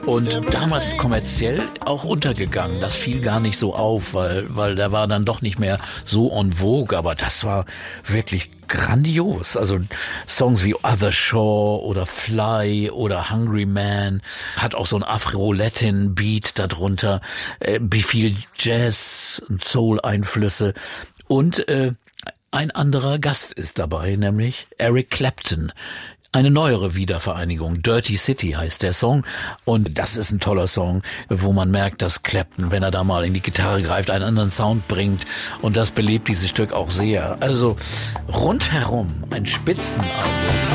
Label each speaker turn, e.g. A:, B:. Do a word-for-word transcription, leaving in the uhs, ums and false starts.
A: Und damals kommerziell auch untergegangen. Das fiel gar nicht so auf, weil, weil der war dann doch nicht mehr so en vogue. Aber das war wirklich grandios. Also Songs wie Other Shore oder Fly oder Hungry Man hat auch so ein Afro-Latin-Beat darunter, äh, viel Jazz und Soul-Einflüsse. Und äh, ein anderer Gast ist dabei, nämlich Eric Clapton. Eine neuere Wiedervereinigung. Dirty City heißt der Song. Und das ist ein toller Song, wo man merkt, dass Clapton, wenn er da mal in die Gitarre greift, einen anderen Sound bringt. Und das belebt dieses Stück auch sehr. Also rundherum ein Spitzenalbum.